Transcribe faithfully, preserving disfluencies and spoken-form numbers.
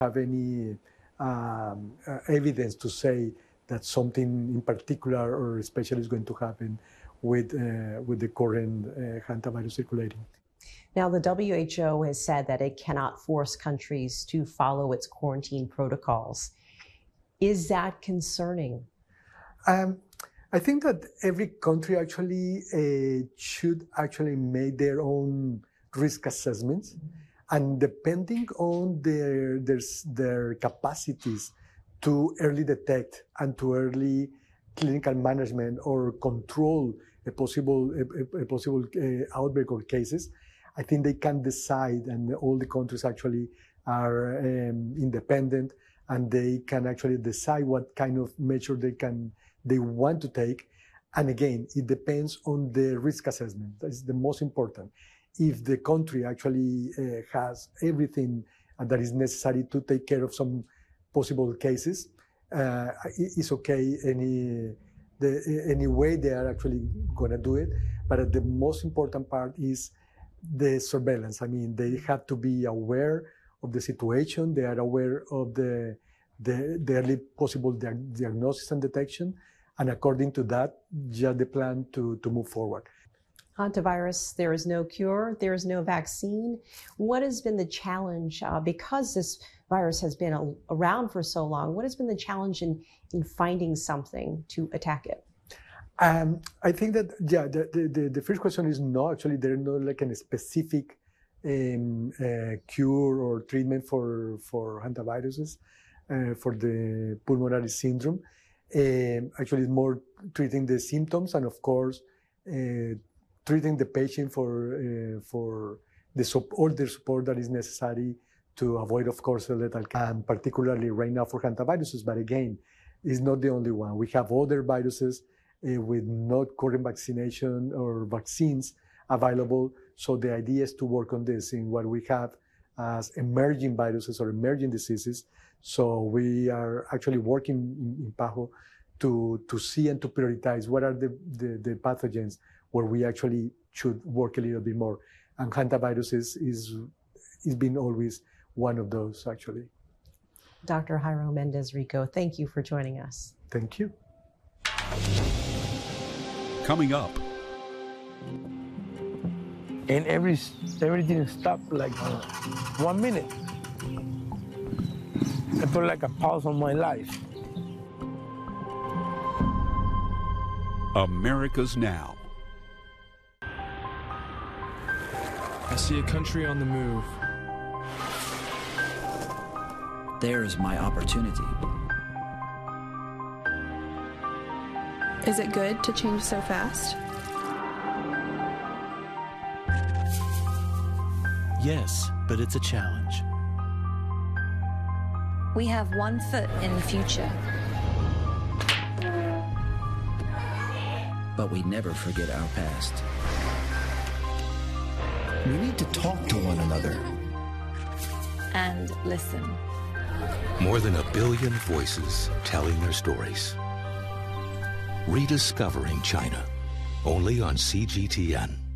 Have any um, uh, evidence to say that something in particular or especially is going to happen with, uh, with the current uh, hantavirus circulating. Now, the W H O has said that it cannot force countries to follow its quarantine protocols. Is that concerning? Um, I think that every country actually uh, should actually make their own risk assessments, and depending on their, their, their capacities to early detect and to early clinical management or control a possible, a, a possible uh, outbreak or cases, I think they can decide, and all the countries actually are um, independent, and they can actually decide what kind of measure they can they want to take. And again, it depends on the risk assessment. That's the most important. If the country actually uh, has everything that is necessary to take care of some possible cases, uh, it's okay any the, any way they are actually going to do it. But the most important part is the surveillance. I mean, they have to be aware of the situation. They are aware of the the, the early possible diag diagnosis and detection, and according to that, just the plan to, to move forward. Hantavirus, there is no cure, there is no vaccine. What has been the challenge, uh, because this virus has been a, around for so long, what has been the challenge in, in finding something to attack it? Um, I think that, yeah, the, the, the first question is no, actually there is no like a specific um, uh, cure or treatment for, for hantaviruses, uh, for the pulmonary syndrome. Um, actually, it's more treating the symptoms and, of course, uh, treating the patient for uh, for the support, all the support that is necessary to avoid, of course, a lethal case, and particularly right now for hantaviruses. But again, it's not the only one. We have other viruses uh, with not current vaccination or vaccines available. So the idea is to work on this in what we have as emerging viruses or emerging diseases. So we are actually working in, in PAHO to, to see and to prioritize what are the, the, the pathogens where we actually should work a little bit more. And hantavirus is, is, is been always one of those, actually. Doctor Jairo Mendez-Rico, thank you for joining us. Thank you. Coming up. And every, everything stopped like uh, one minute. I put like a pause on my life. America's Now. I see a country on the move. There's my opportunity. Is it good to change so fast? Yes, but it's a challenge. We have one foot in the future. But we never forget our past. We need to talk to one another. And listen. More than a billion voices telling their stories. Rediscovering China, only on C G T N.